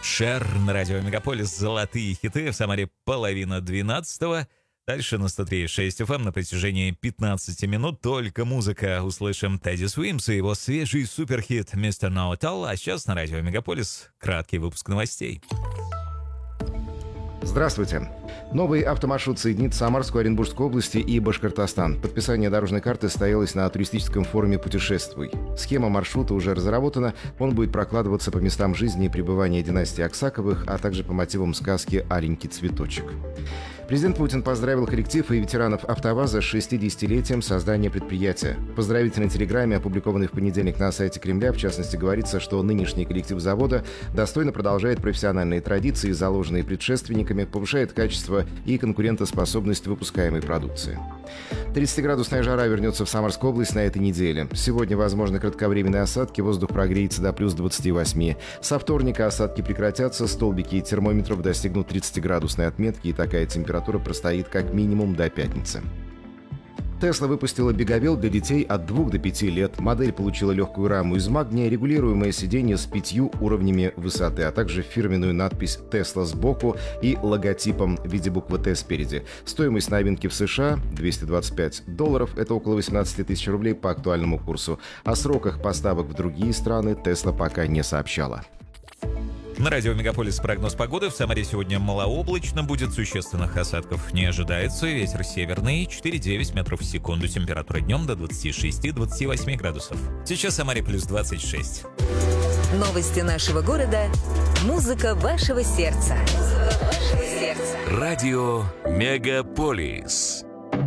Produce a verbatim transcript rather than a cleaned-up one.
Шер на радио Мегаполис. Золотые хиты. В Самаре половина двенадцатого. Дальше на сто три и шесть эф эм на протяжении пятнадцати минут только музыка. Услышим Тедди Суимс и его свежий суперхит мистер Know It All. А сейчас на радио Мегаполис краткий выпуск новостей. Здравствуйте. Новый автомаршрут соединит Самарскую, Оренбургскую области и Башкортостан. Подписание дорожной карты состоялось на туристическом форуме «Путешествуй». Схема маршрута уже разработана. Он будет прокладываться по местам жизни и пребывания династии Аксаковых, а также по мотивам сказки «Аленький цветочек». Президент Путин поздравил коллектив и ветеранов «АвтоВАЗа» с шестидесятилетием создания предприятия. В поздравительной телеграмме, опубликованной в понедельник на сайте Кремля, в частности, говорится, что нынешний коллектив завода достойно продолжает профессиональные традиции, заложенные предшественниками, повышает качество и конкурентоспособность выпускаемой продукции. тридцатиградусная жара вернется в Самарскую область на этой неделе. Сегодня возможны кратковременные осадки, воздух прогреется до плюс двадцати восьми. Со вторника осадки прекратятся, столбики термометров достигнут тридцатиградусной отметки, и такая температура простоит как минимум до пятницы. Tesla выпустила беговел для детей от двух до пяти лет. Модель получила легкую раму из магния, регулируемое сиденье с пятью уровнями высоты, а также фирменную надпись Tesla сбоку и логотипом в виде буквы Т спереди. Стоимость новинки в США – двести двадцать пять долларов, это около восемнадцати тысяч рублей по актуальному курсу. О сроках поставок в другие страны Tesla пока не сообщала. На радио Мегаполис прогноз погоды. В Самаре сегодня малооблачно, будет, существенных осадков не ожидается. Ветер северный четыре-девять метров в секунду. Температура днем до двадцати шести — двадцати восьми градусов. Сейчас в Самаре плюс двадцать шесть. Новости нашего города. Музыка вашего сердца. Музыка вашего сердца. Радио Мегаполис.